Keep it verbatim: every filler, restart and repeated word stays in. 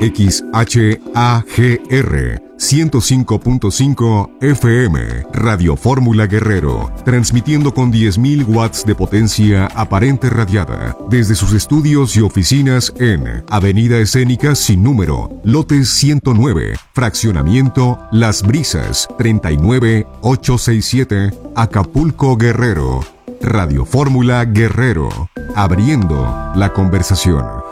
X H A G R ciento cinco punto cinco F M, Radio Fórmula Guerrero, transmitiendo con diez mil watts de potencia aparente radiada desde sus estudios y oficinas en Avenida Escénica sin número, lote ciento nueve, fraccionamiento Las Brisas, treinta y nueve mil ochocientos sesenta y siete, Acapulco, Guerrero. Radio Fórmula Guerrero, abriendo la conversación.